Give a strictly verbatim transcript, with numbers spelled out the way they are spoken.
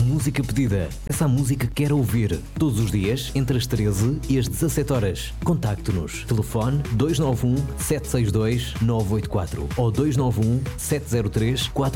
música pedida. Essa música que quer ouvir. Todos os dias, entre as treze e as dezassete horas. Contacte-nos. Telefone dois nove um, sete seis dois, nove oito quatro ou dois nove um, sete zero três, quatro